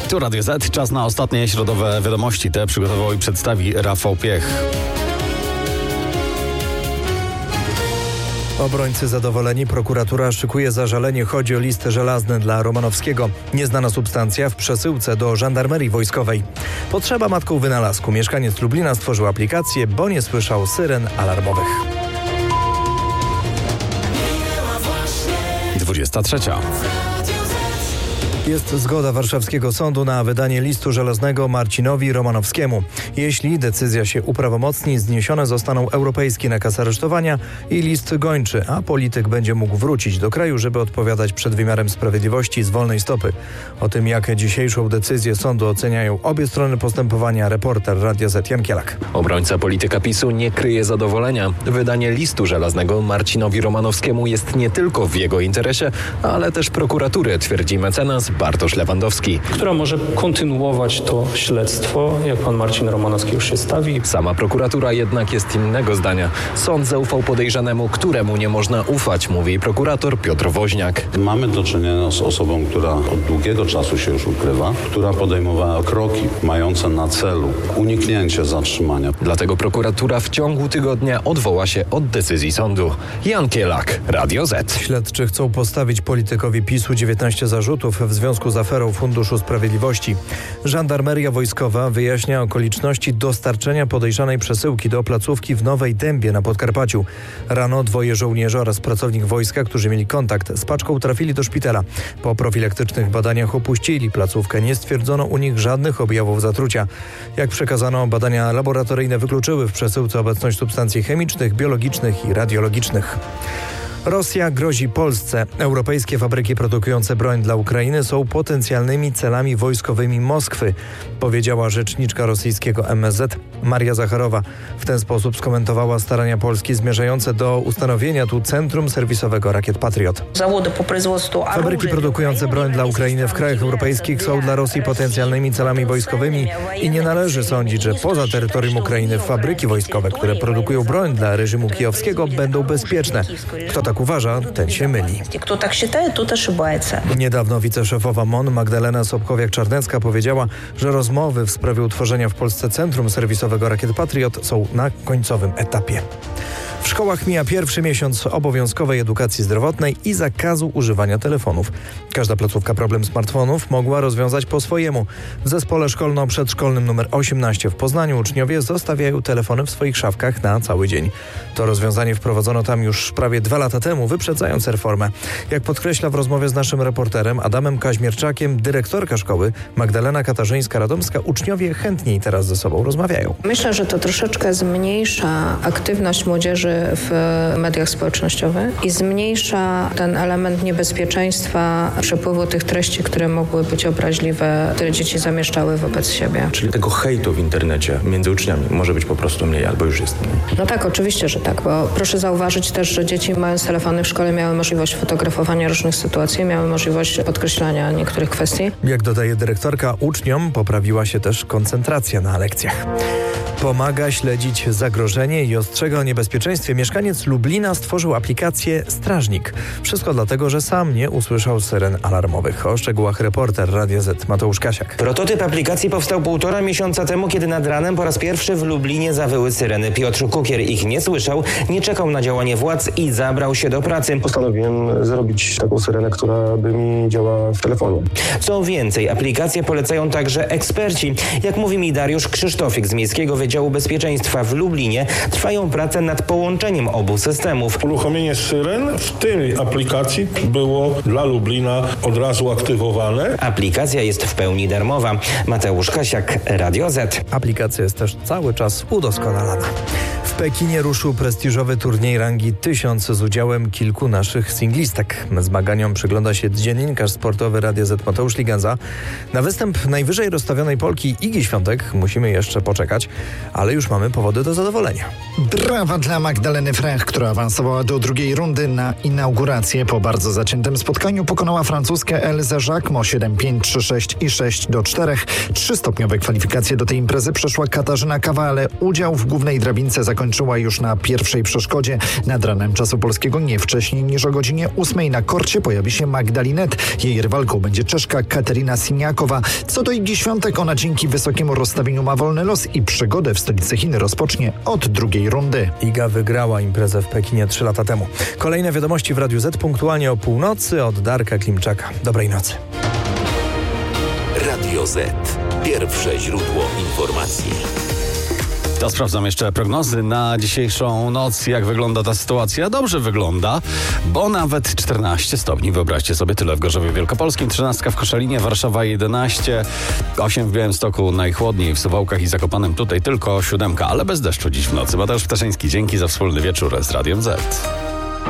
Tu Radio Z, czas na ostatnie środowe wiadomości. Te przygotował i przedstawi Rafał Piech. Obrońcy zadowoleni, prokuratura szykuje zażalenie. Chodzi o list żelazny dla Romanowskiego. Nieznana substancja w przesyłce do żandarmerii wojskowej. Potrzeba matką wynalazku. Mieszkaniec Lublina stworzył aplikację, bo nie słyszał syren alarmowych. 23. Jest zgoda warszawskiego sądu na wydanie listu żelaznego Marcinowi Romanowskiemu. Jeśli decyzja się uprawomocni, zniesione zostaną europejski nakaz aresztowania i list gończy, a polityk będzie mógł wrócić do kraju, żeby odpowiadać przed wymiarem sprawiedliwości z wolnej stopy. O tym, jak dzisiejszą decyzję sądu oceniają obie strony postępowania, reporter Radia Z Jan Kielak. Obrońca polityka PiS-u nie kryje zadowolenia. Wydanie listu żelaznego Marcinowi Romanowskiemu jest nie tylko w jego interesie, ale też prokuratury, twierdzi mecenas Bartosz Lewandowski, która może kontynuować to śledztwo, jak pan Marcin Romanowski już się stawi. Sama prokuratura jednak jest innego zdania. Sąd zaufał podejrzanemu, któremu nie można ufać, mówi prokurator Piotr Woźniak. Mamy do czynienia z osobą, która od długiego czasu się już ukrywa, która podejmowała kroki mające na celu uniknięcie zatrzymania. Dlatego prokuratura w ciągu tygodnia odwoła się od decyzji sądu. Jan Kielak, Radio Z. Śledczy chcą postawić politykowi PiS-u 19 zarzutów w związku z aferą Funduszu Sprawiedliwości. Żandarmeria wojskowa wyjaśnia okoliczności dostarczenia podejrzanej przesyłki do placówki w Nowej Dębie na Podkarpaciu. Rano 2 żołnierzy oraz pracownik wojska, którzy mieli kontakt z paczką, trafili do szpitala. Po profilaktycznych badaniach opuścili placówkę. Nie stwierdzono u nich żadnych objawów zatrucia. Jak przekazano, badania laboratoryjne wykluczyły w przesyłce obecność substancji chemicznych, biologicznych i radiologicznych. Rosja grozi Polsce. Europejskie fabryki produkujące broń dla Ukrainy są potencjalnymi celami wojskowymi Moskwy, powiedziała rzeczniczka rosyjskiego MSZ Maria Zacharowa. W ten sposób skomentowała starania Polski zmierzające do ustanowienia tu centrum serwisowego rakiet Patriot. Fabryki produkujące broń dla Ukrainy w krajach europejskich są dla Rosji potencjalnymi celami wojskowymi i nie należy sądzić, że poza terytorium Ukrainy fabryki wojskowe, które produkują broń dla reżimu kijowskiego, będą bezpieczne. Kto tak uważa, ten się myli. Niedawno wiceszefowa MON Magdalena Sobkowiak-Czarnecka powiedziała, że rozmowy w sprawie utworzenia w Polsce centrum serwisowego rakiet Patriot są na końcowym etapie. W szkołach mija pierwszy miesiąc obowiązkowej edukacji zdrowotnej i zakazu używania telefonów. Każda placówka problem smartfonów mogła rozwiązać po swojemu. W zespole szkolno-przedszkolnym nr 18 w Poznaniu uczniowie zostawiają telefony w swoich szafkach na cały dzień. To rozwiązanie wprowadzono tam już prawie 2 lata temu, wyprzedzając reformę. Jak podkreśla w rozmowie z naszym reporterem Adamem Kaźmierczakiem dyrektorka szkoły Magdalena Katarzyńska-Radomska, uczniowie chętniej teraz ze sobą rozmawiają. Myślę, że to troszeczkę zmniejsza aktywność młodzieży w mediach społecznościowych i zmniejsza ten element niebezpieczeństwa przepływu tych treści, które mogły być obraźliwe, które dzieci zamieszczały wobec siebie. Czyli tego hejtu w internecie między uczniami może być po prostu mniej albo już jest mniej. No tak, oczywiście, że tak, bo proszę zauważyć też, że dzieci mając telefony w szkole miały możliwość fotografowania różnych sytuacji, miały możliwość podkreślania niektórych kwestii. Jak dodaje dyrektorka, uczniom poprawiła się też koncentracja na lekcjach. Pomaga śledzić zagrożenie i ostrzega o niebezpieczeństwie. Mieszkaniec Lublina stworzył aplikację Strażnik. Wszystko dlatego, że sam nie usłyszał syren alarmowych. O szczegółach reporter Radia Z Mateusz Kasiak. Prototyp aplikacji powstał 1,5 miesiąca temu, kiedy nad ranem po raz pierwszy w Lublinie zawyły syreny. Piotr Kukier ich nie słyszał, nie czekał na działanie władz i zabrał się do pracy. Postanowiłem zrobić taką syrenę, która by mi działała w telefonie. Co więcej, aplikację polecają także eksperci. Jak mówi mi Dariusz Krzysztofik z Miejskiego Wydziału Bezpieczeństwa w Lublinie, trwają prace nad połączeniem obu systemów. Uruchomienie syren w tej aplikacji było dla Lublina od razu aktywowane. Aplikacja jest w pełni darmowa. Mateusz Kasiak, Radio Z. Aplikacja jest też cały czas udoskonalana. W Pekinie ruszył prestiżowy turniej rangi 1000 z udziałem kilku naszych singlistek. Zmaganiom przygląda się dziennikarz sportowy Radia Z Mateusz Ligenza. Na występ najwyżej rozstawionej Polki Igi Świątek musimy jeszcze poczekać. ale już mamy powody do zadowolenia. Brawa dla Magdaleny Frech, która awansowała do drugiej rundy na inaugurację. Po bardzo zaciętym spotkaniu pokonała francuskę Elzę Jacquemot 7-5, 3-6 i 6-4. 3-stopniowe kwalifikacje do tej imprezy przeszła Katarzyna Kawale. Udział w głównej drabince zakończyła już na pierwszej przeszkodzie. Nad ranem czasu polskiego nie wcześniej niż o godzinie 8 na korcie pojawi się Magdalinet. Jej rywalką będzie Czeszka Katerina Siniakowa. Co do Igi Świątek, ona dzięki wysokiemu rozstawieniu ma wolny los i przygodę w stolicy Chin rozpocznie od drugiej rundy. Iga wygrała imprezę w Pekinie 3 lata temu. Kolejne wiadomości w Radiu Z punktualnie o północy od Darka Klimczaka. Dobrej nocy. Radio Z. Pierwsze źródło informacji. To sprawdzam jeszcze prognozy na dzisiejszą noc. Jak wygląda ta sytuacja? Dobrze wygląda, bo nawet 14 stopni. Wyobraźcie sobie, tyle w Gorzowie Wielkopolskim, 13 w Koszalinie, Warszawa 11, 8 w Białymstoku, najchłodniej w Suwałkach i Zakopanem. Tutaj tylko 7, ale bez deszczu dziś w nocy. Mateusz Ptaszyński, dzięki za wspólny wieczór z Radiem Z.